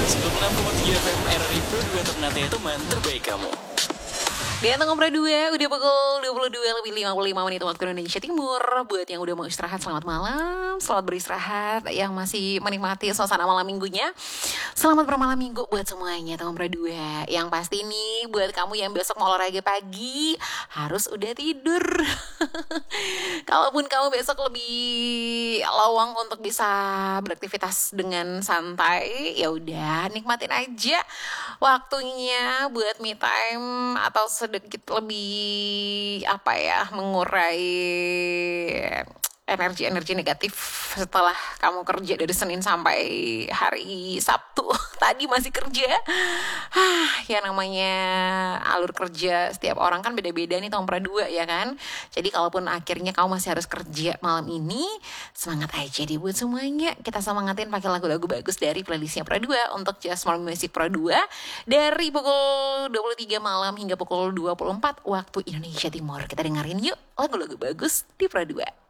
96,7 FM RRI Pro 2 Ternate teman terbaik kamu. Di Anteng Ngobrol 2, udah pukul 22:55 waktu Indonesia Timur. Buat yang udah mau istirahat, selamat malam. Selamat beristirahat. Yang masih menikmati suasana malam minggunya, selamat bermalam minggu buat semuanya Anteng Ngobrol 2. Yang pasti nih, buat kamu yang besok mau olahraga pagi, harus udah tidur. Kalaupun kamu besok lebih lowong untuk bisa beraktivitas dengan santai, ya udah nikmatin aja waktunya buat me time atau sedikit lebih mengurai energi negatif setelah kamu kerja dari Senin sampai hari Sabtu. Tadi masih kerja. Ya namanya alur kerja setiap orang kan beda-beda nih tahun perdua ya kan. Jadi kalaupun akhirnya kamu masih harus kerja malam ini, semangat aja deh buat semuanya. Kita semangatin pakai lagu-lagu bagus dari playlistnya Pro 2 untuk Just More Music Pro 2 dari pukul 23 malam hingga pukul 24 waktu Indonesia Timur. Kita dengerin yuk lagu-lagu bagus di Pro 2.